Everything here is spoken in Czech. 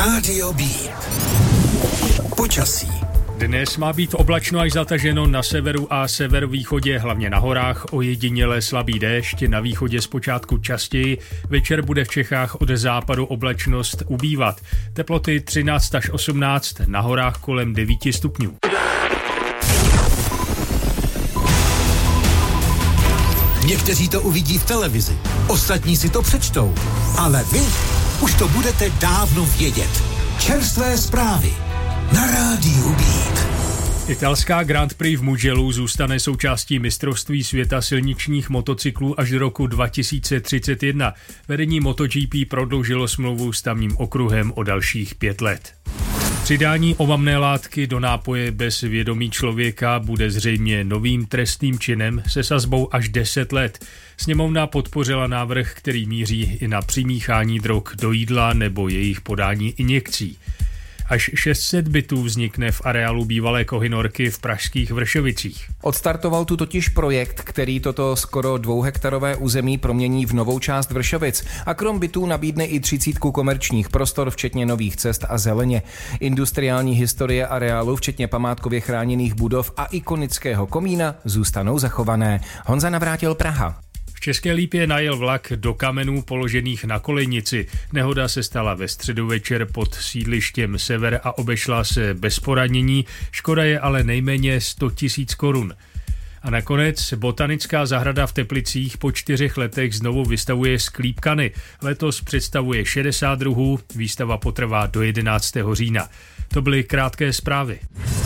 Rádio B. Počasí. Dnes má být oblačno až zataženo na severu a severovýchodě, hlavně na horách, ojediněle slabý déšť, na východě zpočátku častěji. Večer bude v Čechách od západu oblačnost ubývat. Teploty 13 až 18, na horách kolem 9 stupňů. Někteří to uvidí v televizi, ostatní si to přečtou, ale vy už to budete dávno vědět. Čerstvé zprávy na Rádiu Beat. Italská Grand Prix v Mugellu zůstane součástí mistrovství světa silničních motocyklů až do roku 2031. Vedení MotoGP prodloužilo smlouvu s tamním okruhem o dalších 5 let. Přidání omamné látky do nápoje bez vědomí člověka bude zřejmě novým trestným činem se sazbou až 10 let. Sněmovna podpořila návrh, který míří i na přimíchání drog do jídla nebo jejich podání injekcí. Až 600 bytů vznikne v areálu bývalé Kohynorky v pražských Vršovicích. Odstartoval tu totiž projekt, který toto skoro 2hektarové území promění v novou část Vršovic a krom bytů nabídne i 30 komerčních prostor, včetně nových cest a zeleně. Industriální historie areálu, včetně památkově chráněných budov a ikonického komína, zůstanou zachované. Honza Navrátil, Praha. V České Lípě najel vlak do kamenů položených na kolejnici. Nehoda se stala ve středu večer pod sídlištěm Sever a obešla se bez poranění. Škoda je ale nejméně 100 000 korun. A nakonec botanická zahrada v Teplicích po 4 letech znovu vystavuje sklípkany. Letos představuje 60 druhů, výstava potrvá do 11. října. To byly krátké zprávy.